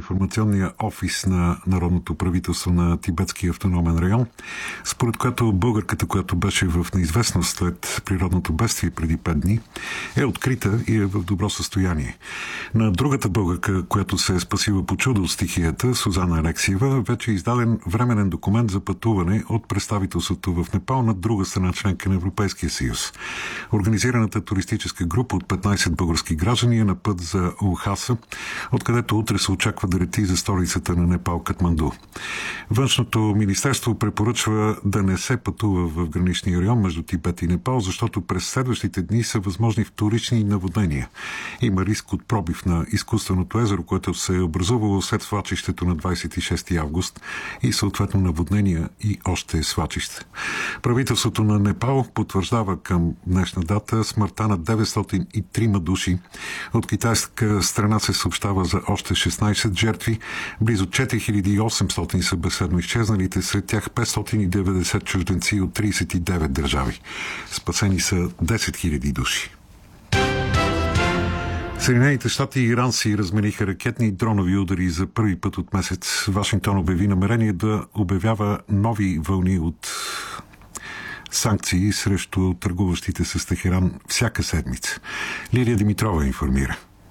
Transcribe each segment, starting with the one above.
информационния офис на Народното правителство на Тибетския автономен район, според което българката, която беше в неизвестност след природното бедствие преди 5 дни, е открита и е в добро състояние. На другата българка, която се е спасила по чудо от стихията, Сузана Алексиева, вече е издаден временен документ за пътуване от представителството в Непал на друга страна, членка на Европейския съюз. Организираната туристическа група от 15 български граждани е на път за Лхаса, откъдето утре се очаква да лети за столицата на Непал, Катманду. Външното министерство препоръчва да не се пътува в граничния район между Тибет и Непал, защото през следващите дни са възможни вторични наводнения. Има риск от пробив на изкуственото езеро, което се е образувало след свлачището на 26 август и съответно наводнения и още свлачище. Правителството на Непал потвърждава към днешна дата смъртта на 903 души. От китайска страна се съобщава за още 16 жертви. Близо 4800 са безследно изчезналите, сред тях 590 чужденци от 39 държави. Спасени са 10 000 души. Съединените щати и Иран си размениха ракетни и дронови удари за първи път от месец. Вашингтон обяви намерение да обявява нови вълни от санкции срещу търгуващите с Техеран всяка седмица. Лилия Димитрова информира.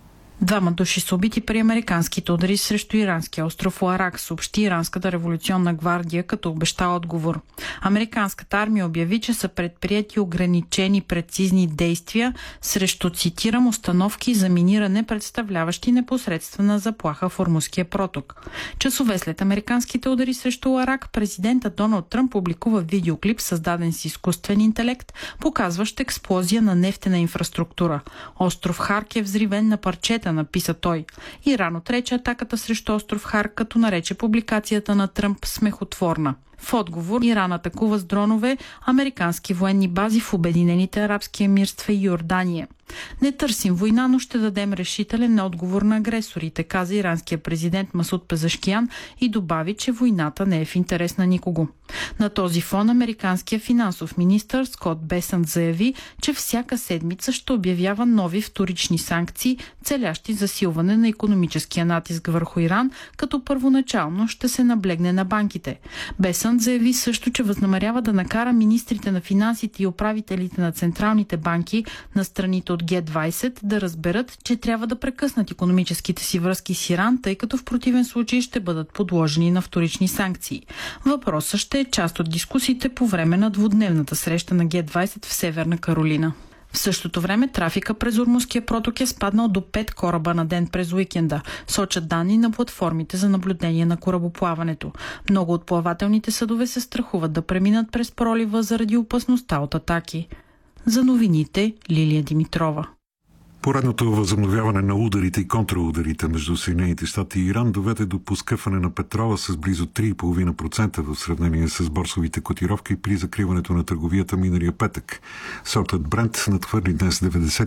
2 души са убити при американските удари срещу иранския остров Уарак, съобщи Иранската революционна гвардия, като обеща отговор. Американската армия обяви, че са предприети ограничени прецизни действия срещу, цитирам, установки за миниране, представляващи непосредствена заплаха в Ормузския проток. Часове след американските удари срещу Уарак, президентът Доналд Тръмп публикува видеоклип, създаден с изкуствен интелект, показващ експлозия на нефтена инфраструктура. Остров Харк е взривен на парчета, написа той. Иран отрече атаката срещу остров Хар, като нарече публикацията на Тръмп смехотворна. В отговор Иран атакува с дронове американски военни бази в Обединените арабски емирства и Йордания. Не търсим война, но ще дадем решителен отговор на агресорите, каза иранския президент Масуд Пезешкиян и добави, че войната не е в интерес на никого. На този фон американският финансов министър Скот Бесънт заяви, че всяка седмица ще обявява нови вторични санкции, целящи засилване на икономическия натиск върху Иран, като първоначално ще се наблегне на банките. Бесънт заяви също, че възнамерява да накара министрите на финансите и управителите на централните банки на страните от Г-20 да разберат, че трябва да прекъснат икономическите си връзки с Иран, тъй като в противен случай ще бъдат подложени на вторични санкции. Въпросът ще е част от дискусиите по време на двудневната среща на Г-20 в Северна Каролина. В същото време трафика през Ормузския проток е спаднал до 5 кораба на ден през уикенда, сочат данни на платформите за наблюдение на корабоплаването. Много от плавателните съдове се страхуват да преминат през пролива заради опасността от атаки. За новините Лилия Димитрова. Поредното възобновяване на ударите и контраударите между Съединените щати и Иран доведе до поскъпване на петрола с близо 3,5% в сравнение с борсовите котировки при закриването на търговията миналия петък. Сортът Брент надхвърли днес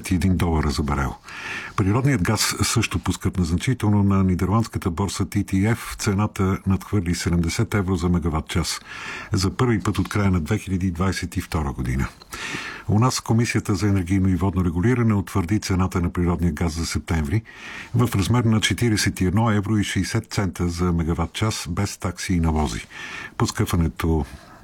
$91 за барел. Природният газ също поскъпна значително. На нидерландската борса TTF цената надхвърли 70 евро за мегаватт час за първи път от края на 2022 година. У нас Комисията за енергийно и водно регулиране утвърди цената на природния газ за септември в размер на 41 евро и 60 цента за мегаватт час без такси и налози. Поскъпването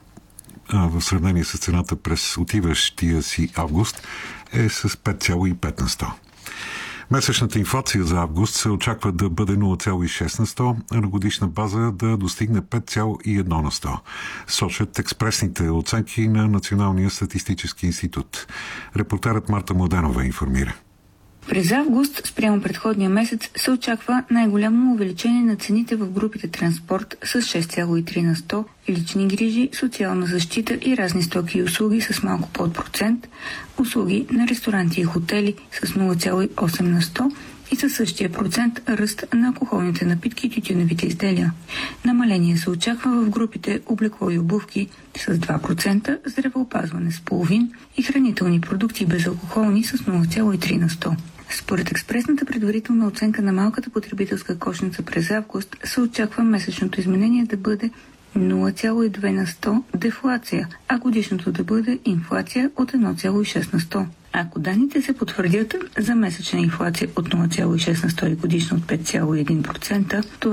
в сравнение с цената през отиващия си август е с 5,5 на 100. Месечната инфлация за август се очаква да бъде 0,6 на 100, а на годишна база да достигне 5,1 на 100. Сочат експресните оценки на Националния статистически институт. Репортерът Марта Младенова информира. През август, спрямо предходния месец, се очаква най-голямо увеличение на цените в групите транспорт с 6,3 на 100, лични грижи, социална защита и разни стоки и услуги с малко под процент, услуги на ресторанти и хотели с 0,8 на 100 и със същия процент ръст на алкохолните напитки и тютюневите изделия. Намаление се очаква в групите облекло и обувки с 2%, здравеопазване с половин и хранителни продукти безалкохолни с 0,3 на 100. Според експресната предварителна оценка на малката потребителска кошница през август се очаква месечното изменение да бъде 0,2 на 100 дефлация, а годишното да бъде инфлация от 1,6 на 100. Ако данните се потвърдят за месечна инфлация от 0,6 на 100 и годишна от 5,1%, това